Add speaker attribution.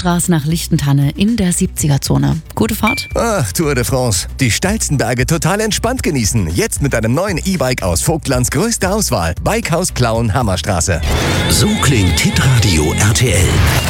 Speaker 1: Hammerstraße nach Lichtentanne in der 70er-Zone. Gute Fahrt.
Speaker 2: Ach, Tour de France. Die steilsten Berge total entspannt genießen. Jetzt mit einem neuen E-Bike aus Vogtlands größter Auswahl. Bikehaus Plauen Hammerstraße.
Speaker 3: So klingt Hitradio RTL.